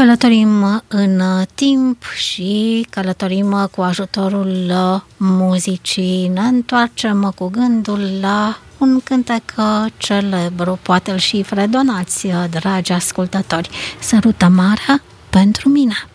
Călătorim în timp și călătorim cu ajutorul muzicii. Ne întoarcem cu gândul la un cântec celebru, poate îl și fredonați, dragi ascultători. Sărută marea pentru mine.